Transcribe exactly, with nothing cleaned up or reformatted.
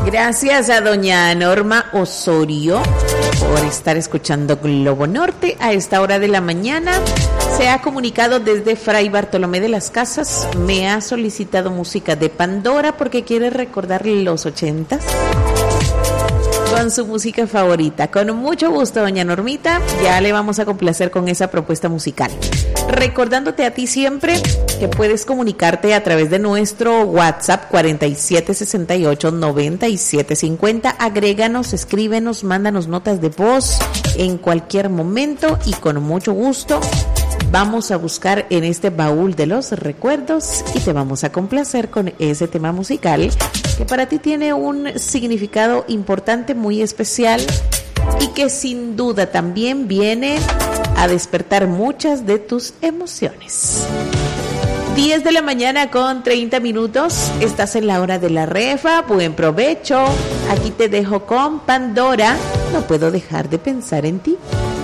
Gracias a doña Norma Osorio por estar escuchando Globo Norte a esta hora de la mañana. Se ha comunicado desde Fray Bartolomé de las Casas. Me ha solicitado música de Pandora porque quiere recordar los ochentas con su música favorita. Con mucho gusto, doña Normita, ya le vamos a complacer con esa propuesta musical. Recordándote a ti siempre que puedes comunicarte a través de nuestro WhatsApp cuarenta y siete sesenta y ocho noventa y siete cincuenta. Agréganos, escríbenos, mándanos notas de voz en cualquier momento y con mucho gusto vamos a buscar en este baúl de los recuerdos y te vamos a complacer con ese tema musical que para ti tiene un significado importante, muy especial y que sin duda también viene a despertar muchas de tus emociones. diez de la mañana con treinta minutos, estás en la hora de la refa, buen provecho. Aquí te dejo con Pandora, no puedo dejar de pensar en ti.